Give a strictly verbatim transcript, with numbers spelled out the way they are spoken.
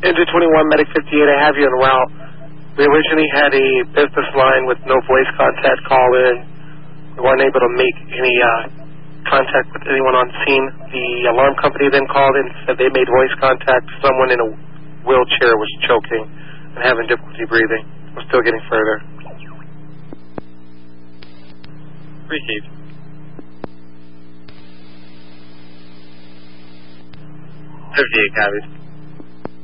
Engine twenty-one, Medic fifty-eight, I have you en route. We originally had a business line with no voice contact call in. We weren't able to make any uh, contact with anyone on scene. The alarm company then called in and said they made voice contact. Someone in a wheelchair was choking and having difficulty breathing. We're still getting further. Received. fifty-eight copies.